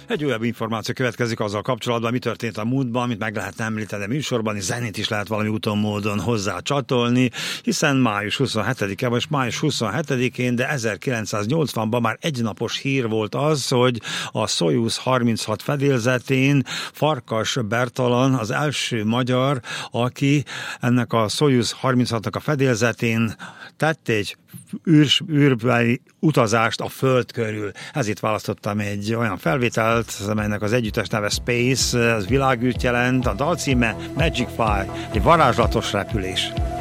Egy újabb információ következik azzal kapcsolatban, mi történt a múltban, amit meg lehetne említeni a műsorban, és zenét is lehet valami úton módon hozzá csatolni, hiszen május 27-e, vagy május 27-én, de 1980-ban már egynapos hír volt az, hogy a Szojuz 36 fedélzetén Farkas Bertalan az első magyar, aki ennek a Szojuz 36-nak a fedélzetén tett egy űrbeli utazást a Föld körül. Ezért választottam egy olyan felvételt, amelynek az együttes neve Space, az világűrt jelent, a dal címe Magic Fire, egy varázslatos repülés.